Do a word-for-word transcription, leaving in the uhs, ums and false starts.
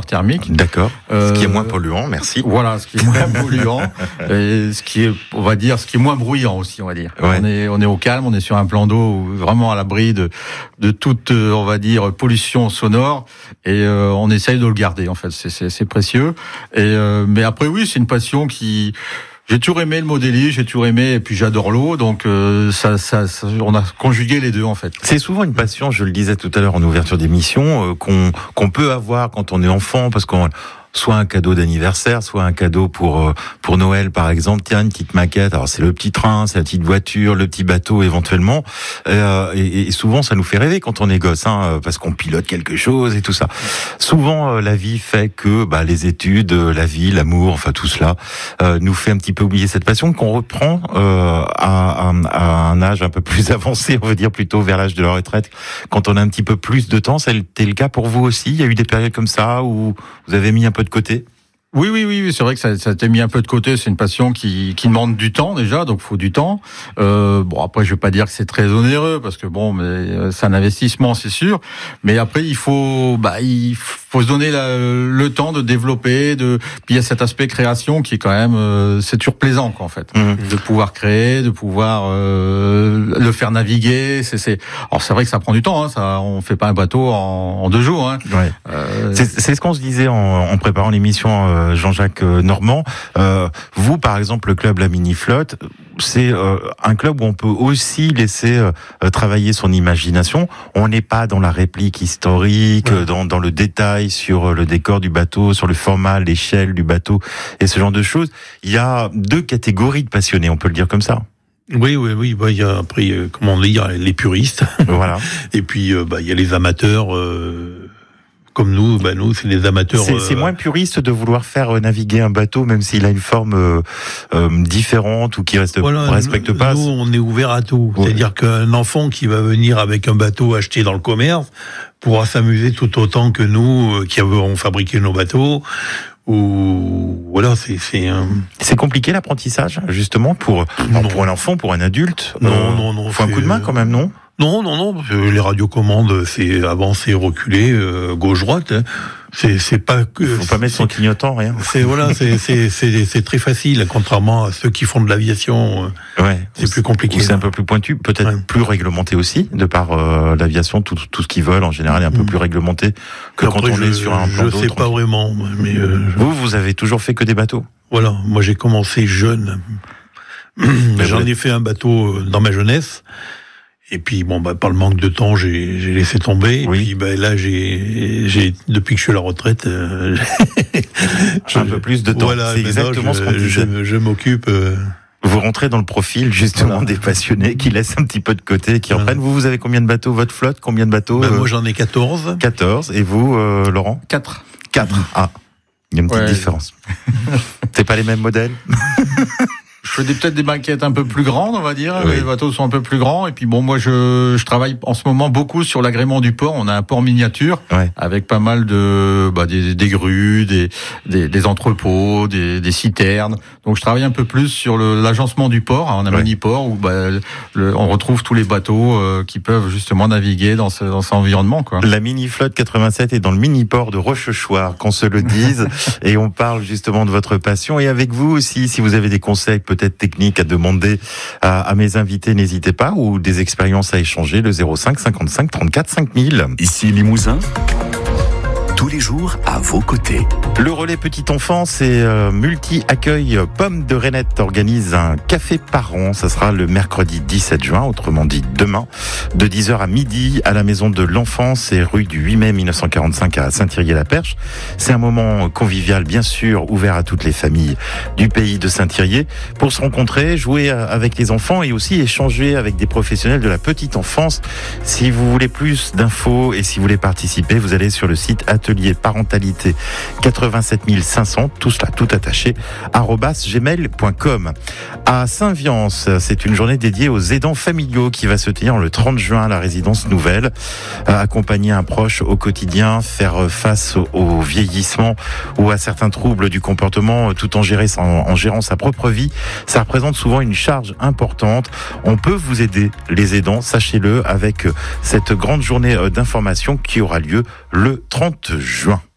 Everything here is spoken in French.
régulateur thermique. D'accord. Euh, ce qui est moins polluant, merci. Voilà, ce qui est moins polluant, et ce qui est, on va dire, ce qui est moins bruyant aussi, on va dire. Ouais. On est, on est au calme, on est sur un plan d'eau vraiment à l'abri de, de toute, on va dire, pollution sonore, et euh, on essaye de le garder. En fait, c'est, c'est, c'est précieux. Et euh, mais après, oui, c'est une passion qui J'ai toujours aimé le modélisme, j'ai toujours aimé, et puis j'adore l'eau, donc euh, ça, ça, ça, on a conjugué les deux en fait. C'est souvent une passion, je le disais tout à l'heure en ouverture d'émission, euh, qu'on qu'on peut avoir quand on est enfant, parce qu'on soit un cadeau d'anniversaire, soit un cadeau pour pour Noël par exemple. Tiens, une petite maquette. Alors c'est le petit train, c'est la petite voiture, le petit bateau éventuellement. Euh, et, et souvent ça nous fait rêver quand on est gosse, hein, parce qu'on pilote quelque chose et tout ça. Souvent euh, la vie fait que bah, les études, la vie, l'amour, enfin tout cela euh, nous fait un petit peu oublier cette passion qu'on reprend euh, à, à, à un âge un peu plus avancé, on veut dire plutôt vers l'âge de la retraite, quand on a un petit peu plus de temps. C'était le cas pour vous aussi? Il y a eu des périodes comme ça où vous avez mis un peu de côté? Oui, oui, oui, c'est vrai que ça, ça a été mis un peu de côté. C'est une passion qui, qui demande du temps déjà, donc il faut du temps. Euh, bon, après, je vais pas dire que c'est très onéreux parce que bon, mais c'est un investissement, c'est sûr. Mais après, il faut, bah, il faut se donner la, le temps de développer. De, puis il y a cet aspect création qui est quand même, euh, c'est toujours plaisant, quoi, en fait, mmh. de pouvoir créer, de pouvoir euh, le faire naviguer. C'est, c'est. Alors c'est vrai que ça prend du temps. Hein, ça, on fait pas un bateau en, en deux jours. Hein. Ouais. Euh... C'est, c'est ce qu'on se disait en, en préparant l'émission. Euh, Jean-Jacques Normand, euh, vous par exemple le club La Mini Flotte, c'est euh, un club où on peut aussi laisser euh, travailler son imagination. On n'est pas dans la réplique historique, ouais. dans, dans le détail sur le décor du bateau, sur le format, l'échelle du bateau et ce genre de choses. Il y a deux catégories de passionnés, on peut le dire comme ça. Oui, oui, oui. Bah, il y a après, euh, comment on dit, il y a les puristes. Voilà. Et puis, euh, bah, il y a les amateurs. Euh... Comme nous, bah nous, c'est des amateurs. C'est, c'est moins puriste de vouloir faire naviguer un bateau, même s'il a une forme euh, euh, différente ou qui reste voilà, respecte nous, pas. Nous, on est ouvert à tout. Ouais. C'est-à-dire qu'un enfant qui va venir avec un bateau acheté dans le commerce pourra s'amuser tout autant que nous, qui avons fabriqué nos bateaux. Ou voilà, c'est c'est. Un... C'est compliqué l'apprentissage, justement, pour alors, pour un enfant, pour un adulte. Non, euh, non, non. Faut un coup de main quand même, non? Non, non, non. Les radiocommandes, c'est avancer, reculer, euh, gauche-droite. Hein. C'est, c'est pas que. Faut pas mettre son clignotant, rien. C'est voilà, c'est, c'est, c'est, c'est très facile, contrairement à ceux qui font de l'aviation. Ouais. C'est plus compliqué. C'est un peu plus pointu, peut-être ouais. plus réglementé aussi, de par euh, l'aviation, tout, tout ce qu'ils veulent en général est un peu mmh. plus réglementé que après, quand on je, est sur un plan Je d'eau, sais pas tranquille. vraiment, mais euh, je... vous, vous avez toujours fait que des bateaux. Voilà, moi j'ai commencé jeune. J'en ai fait un bateau dans ma jeunesse. Et puis bon bah par le manque de temps j'ai j'ai laissé tomber oui. Et puis bah là j'ai j'ai depuis que je suis à la retraite euh, j'ai un peu plus de temps. Voilà, c'est exactement je, ce qu'on disait. Je, je m'occupe. Euh... Vous rentrez dans le profil justement voilà. des passionnés qui laissent un petit peu de côté et qui voilà. reprennent. Vous vous avez combien de bateaux, votre flotte, combien de bateaux? Bah, euh... Moi j'en ai quatorze. quatorze et vous euh, Laurent? quatre. quatre. Ah, il y a une petite ouais. différence. C'est pas les mêmes modèles? Je fais des, peut-être des maquettes un peu plus grandes, on va dire. Oui. Les bateaux sont un peu plus grands. Et puis bon, moi, je, je travaille en ce moment beaucoup sur l'agrément du port. On a un port miniature ouais. avec pas mal de bah, des, des grues, des, des, des entrepôts, des, des citernes. Donc, je travaille un peu plus sur le, l'agencement du port. On a un ouais. mini-port où bah, le, on retrouve tous les bateaux euh, qui peuvent justement naviguer dans, ce, dans cet environnement, quoi. La mini-flotte quatre-vingt-sept est dans le mini-port de Rochechouart, qu'on se le dise. Et on parle justement de votre passion. Et avec vous aussi, si vous avez des conseils, peut-être techniques à demander à, à mes invités, n'hésitez pas, ou des expériences à échanger, le zéro cinq cinquante-cinq trente-quatre cinq mille. Ici Limousin, tous les jours à vos côtés. Le relais petite enfance et euh, multi-accueil Pomme de Reinette organise un café par an. Ça sera le mercredi dix-sept juin, autrement dit demain, de dix heures à midi à la maison de l'enfance et rue du huit mai mille neuf cent quarante-cinq à Saint-Thirier-la-Perche. C'est un moment convivial, bien sûr, ouvert à toutes les familles du pays de Saint-Thirier pour se rencontrer, jouer avec les enfants et aussi échanger avec des professionnels de la petite enfance. Si vous voulez plus d'infos et si vous voulez participer, vous allez sur le site atelier parentalité quatre-vingt-sept mille cinq cents, tout cela tout attaché, arobase gmail point com. À Saint-Viance, c'est une journée dédiée aux aidants familiaux qui va se tenir le trente juin à la résidence nouvelle. Accompagner un proche au quotidien, faire face au vieillissement ou à certains troubles du comportement tout en, gérer, en gérant sa propre vie, ça représente souvent une charge importante. On peut vous aider, les aidants, sachez-le, avec cette grande journée d'information qui aura lieu le trente juin.